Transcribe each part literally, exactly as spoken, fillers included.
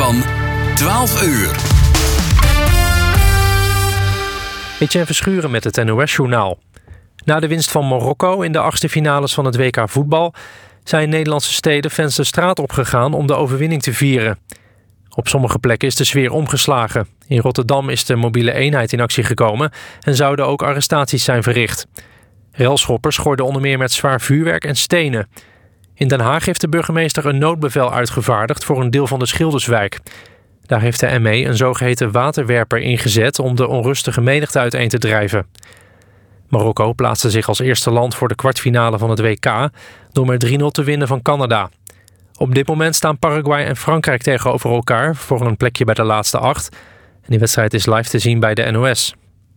van twaalf uur. Etienne Verschuren met het N O S-journaal. Na de winst van Marokko in de achtste finales van het W K voetbal zijn in Nederlandse steden fans de straat opgegaan om de overwinning te vieren. Op sommige plekken is de sfeer omgeslagen. In Rotterdam is de mobiele eenheid in actie gekomen en zouden ook arrestaties zijn verricht. Relschoppers gooiden onder meer met zwaar vuurwerk en stenen. In Den Haag heeft de burgemeester een noodbevel uitgevaardigd voor een deel van de Schilderswijk. Daar heeft de M E een zogeheten waterwerper ingezet om de onrustige menigte uiteen te drijven. Marokko plaatste zich als eerste land voor de kwartfinale van het W K door met drie nul te winnen van Canada. Op dit moment staan Paraguay en Frankrijk tegenover elkaar voor een plekje bij de laatste acht. En die wedstrijd is live te zien bij de N O S.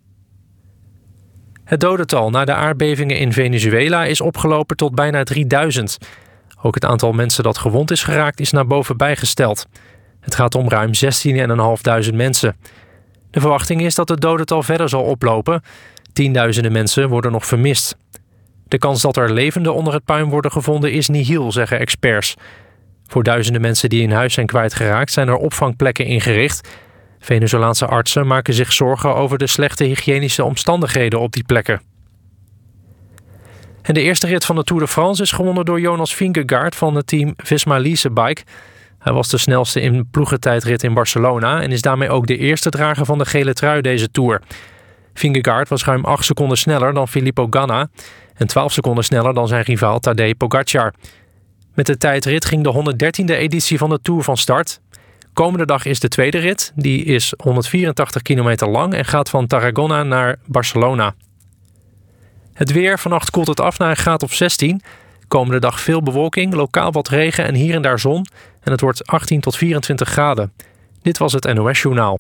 Het dodental na de aardbevingen in Venezuela is opgelopen tot bijna drieduizend. Ook het aantal mensen dat gewond is geraakt is naar boven bijgesteld. Het gaat om ruim zestienduizend vijfhonderd mensen. De verwachting is dat het dodental verder zal oplopen. Tienduizenden mensen worden nog vermist. De kans dat er levenden onder het puin worden gevonden is nihil, zeggen experts. Voor duizenden mensen die in huis zijn kwijtgeraakt zijn er opvangplekken ingericht. Venezolaanse artsen maken zich zorgen over de slechte hygiënische omstandigheden op die plekken. En de eerste rit van de Tour de France is gewonnen door Jonas Vingegaard van het team Visma Lease Bike. Hij was de snelste in ploegentijdrit in Barcelona en is daarmee ook de eerste drager van de gele trui deze Tour. Vingegaard was ruim acht seconden sneller dan Filippo Ganna en twaalf seconden sneller dan zijn rivaal Tadej Pogacar. Met de tijdrit ging de honderddertiende editie van de Tour van start. Komende dag is de tweede rit. Die is honderdvierentachtig kilometer lang en gaat van Tarragona naar Barcelona. Het weer, vannacht koelt het af naar een graad of zestien. Komende dag veel bewolking, lokaal wat regen en hier en daar zon. En het wordt achttien tot vierentwintig graden. Dit was het N O S-journaal.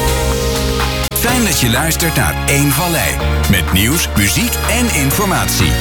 Fijn dat je luistert naar één Vallei. Met nieuws, muziek en informatie.